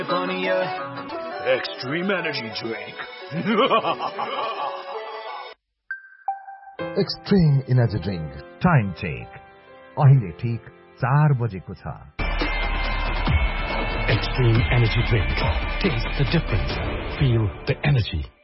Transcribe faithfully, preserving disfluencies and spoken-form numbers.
Extreme energy drink. Extreme energy drink. Time check. अहिले ठीक चार बजेको छ. Extreme energy drink. Taste the difference. Feel the energy.